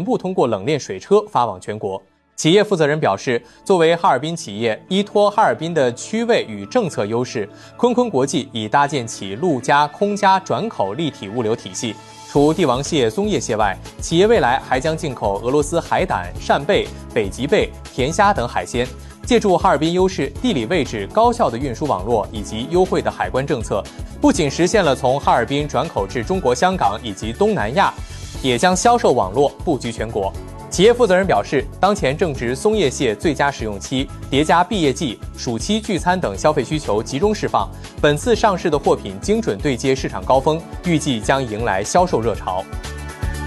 部通过冷链水车发往全国。企业负责人表示，作为哈尔滨企业，依托哈尔滨的区位与政策优势，坤坤国际已搭建起陆加、空加转口立体物流体系。除帝王蟹、松叶蟹外，企业未来还将进口俄罗斯海胆、扇贝、北极贝、甜虾等海鲜。借助哈尔滨优势、地理位置、高效的运输网络以及优惠的海关政策，不仅实现了从哈尔滨转口至中国香港以及东南亚，也将销售网络布局全国。企业负责人表示，当前正值松叶蟹最佳食用期，叠加毕业季、暑期聚餐等消费需求集中释放，本次上市的货品精准对接市场高峰，预计将迎来销售热潮。